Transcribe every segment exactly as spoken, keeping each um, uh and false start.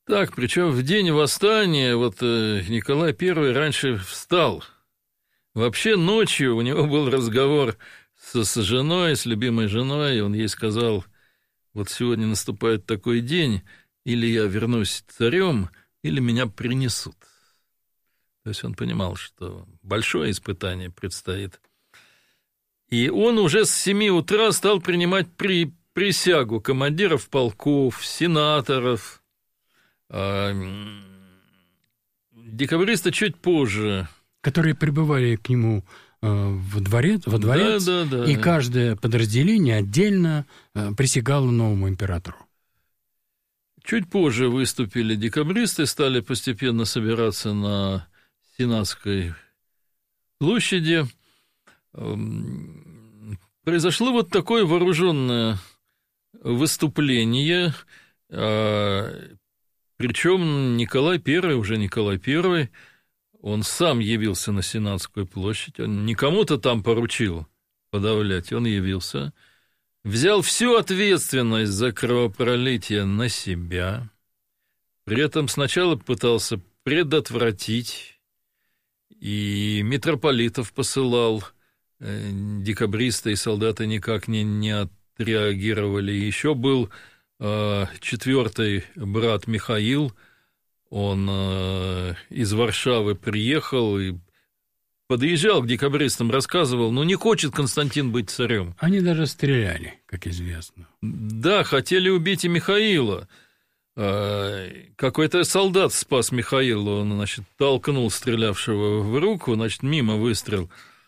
Так, причем в день восстания вот Николай Первый раньше встал. Вообще ночью у него был разговор с, с женой, с любимой женой, и он ей сказал: вот сегодня наступает такой день, или я вернусь царем, или меня принесут. То есть он понимал, что большое испытание предстоит. И он уже с семи утра стал принимать при, присягу командиров полков, сенаторов. А, декабристы чуть позже. Которые прибывали к нему э, во дворец, во дворец да, да, да. И каждое подразделение отдельно э, присягало новому императору. Чуть позже выступили декабристы, стали постепенно собираться на Сенатской площади. Произошло вот такое вооруженное выступление, причем Николай Первый, уже Николай Первый, он сам явился на Сенатскую площадь, он не кому-то там поручил подавлять, он явился, взял всю ответственность за кровопролитие на себя, при этом сначала пытался предотвратить, и митрополитов посылал, декабристы и солдаты никак не, не отреагировали. Еще был э, четвертый брат Михаил, он э, из Варшавы приехал и подъезжал к декабристам, рассказывал, ну не хочет Константин быть царем. Они даже стреляли, как известно. Да, хотели убить и Михаила. Э, какой-то солдат спас Михаила, он, значит, толкнул стрелявшего в руку, значит, мимо выстрел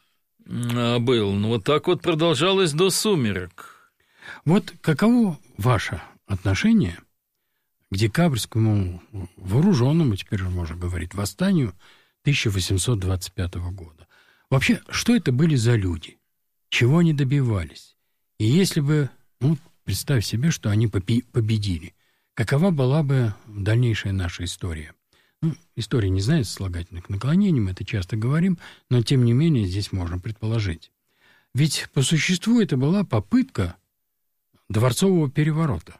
был. Ну, вот так вот продолжалось до сумерек. Вот каково ваше отношение к декабрьскому вооруженному, теперь уже можно говорить, восстанию тысяча восемьсот двадцать пятого года? Вообще, что это были за люди? Чего они добивались? И если бы, ну, представь себе, что они победили, какова была бы дальнейшая наша история? Ну, история не знает слагательных наклонений, мы это часто говорим, но, тем не менее, здесь можно предположить. Ведь по существу это была попытка дворцового переворота.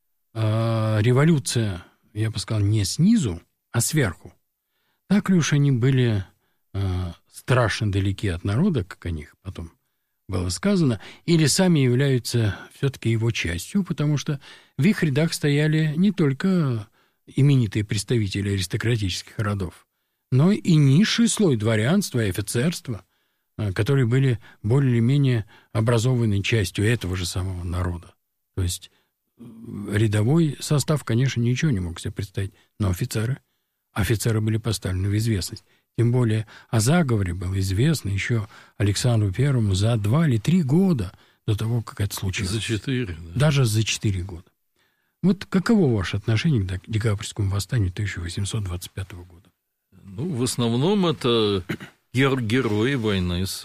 А революция, я бы сказал, не снизу, а сверху. Так ли уж они были а, страшно далеки от народа, как о них потом было сказано, или сами являются все-таки его частью, потому что в их рядах стояли не только именитые представители аристократических родов, но и низший слой дворянства и офицерства, которые были более или менее образованной частью этого же самого народа. То есть рядовой состав, конечно, ничего не мог себе представить, но офицеры, офицеры были поставлены в известность. Тем более о заговоре было известно еще Александру Первому за два или три года до того, как это случилось. За четыре. Да. Даже за четыре года. Вот каково ваше отношение к декабрьскому восстанию тысяча восемьсот двадцать пятого года? Ну, в основном это гер- герои войны с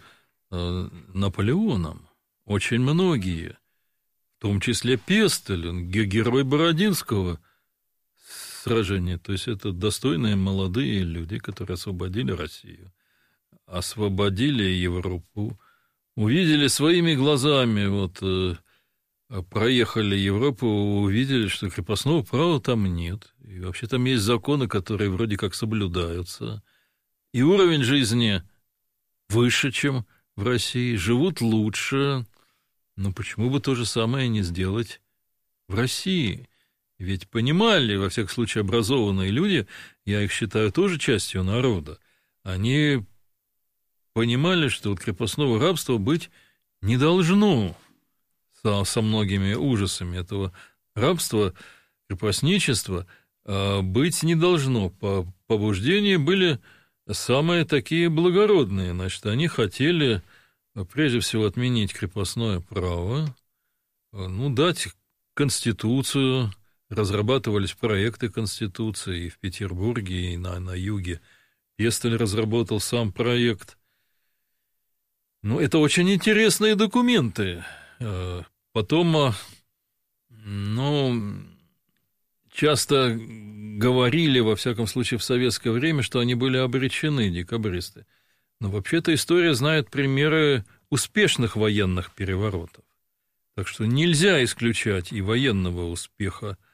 э, Наполеоном. Очень многие. В том числе Пестель, он герой Бородинского сражения. То есть это достойные молодые люди, которые освободили Россию, освободили Европу, увидели своими глазами вот... Э, проехали Европу, увидели, что крепостного права там нет. И вообще там есть законы, которые вроде как соблюдаются. И уровень жизни выше, чем в России. Живут лучше. Но почему бы то же самое не сделать в России? Ведь понимали, во всяком случае, образованные люди, я их считаю тоже частью народа, они понимали, что вот крепостного рабства быть не должно. Со, со многими ужасами этого рабства, крепостничества быть не должно. По побуждению были самые такие благородные. Значит, они хотели прежде всего отменить крепостное право, ну, дать конституцию, разрабатывались проекты конституции и в Петербурге, и на, на юге. Пестель разработал сам проект. Ну, это очень интересные документы. Потом, ну, часто говорили, во всяком случае, в советское время, что они были обречены, декабристы. Но вообще-то история знает примеры успешных военных переворотов. Так что нельзя исключать и военного успеха